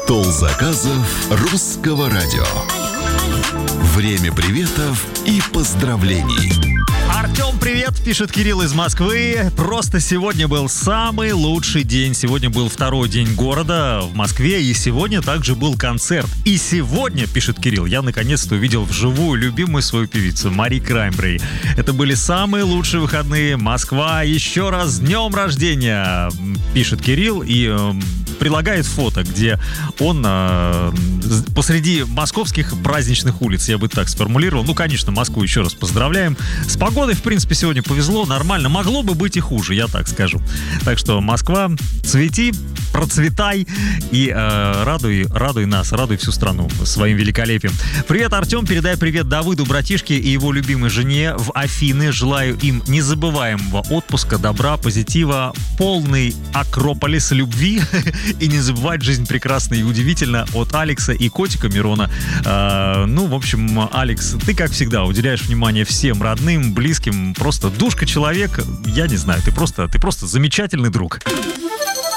Стол заказов русского радио. Время приветов и поздравлений. Артем, привет, пишет Кирилл из Москвы. Просто сегодня был самый лучший день. Сегодня был второй день города в Москве, и сегодня также был концерт. И сегодня, пишет Кирилл, я наконец-то увидел вживую любимую свою певицу Мари Краймбрери. Это были самые лучшие выходные. Москва, еще раз с днем рождения, пишет Кирилл, и прилагает фото, где он посреди московских праздничных улиц, я бы так сформулировал. Ну, конечно, Москву еще раз поздравляем. С погодой, в принципе, сегодня повезло, нормально. Могло бы быть и хуже, я так скажу. Так что, Москва, цвети, процветай и радуй нас, радуй всю страну своим великолепием. Привет, Артем, передай привет Давыду, братишке и его любимой жене в Афины. Желаю им незабываемого отпуска, добра, позитива, полный акрополис любви и не забывать, жизнь прекрасна и удивительна, от Алекса и котика Мирона. В общем, Алекс, ты, как всегда, уделяешь внимание всем родным, близким, просто душка человек, я не знаю, ты просто замечательный друг.